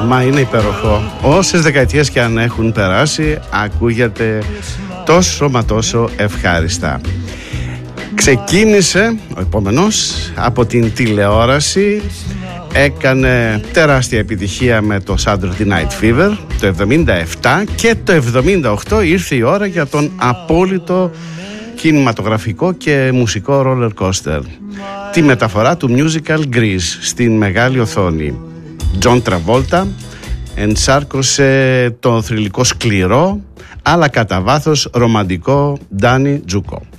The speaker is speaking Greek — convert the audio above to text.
Μα είναι υπέροχο. Όσες δεκαετίες και αν έχουν περάσει, ακούγεται τόσο μα τόσο ευχάριστα. Ξεκίνησε ο επόμενος από την τηλεόραση. Έκανε τεράστια επιτυχία με το Saturday Night Fever το 77 και το 78 ήρθε η ώρα για τον απόλυτο κινηματογραφικό και μουσικό roller coaster. Τη μεταφορά του musical Grease στην μεγάλη οθόνη. John Travolta ενσάρκωσε τον θρυλικό σκληρό αλλά κατά βάθος ρομαντικό Danny Zuko.